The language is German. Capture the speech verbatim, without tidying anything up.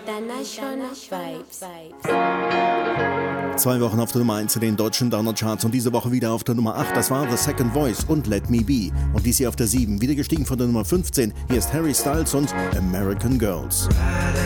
International Vibes. Zwei Wochen auf der Nummer eins in den deutschen Downer-Charts und diese Woche wieder auf der Nummer acht. Das war The Second Voice und Let Me Be. Und dies hier auf der sieben, wieder gestiegen von der Nummer fünfzehn. Hier ist Harry Styles und American Girls.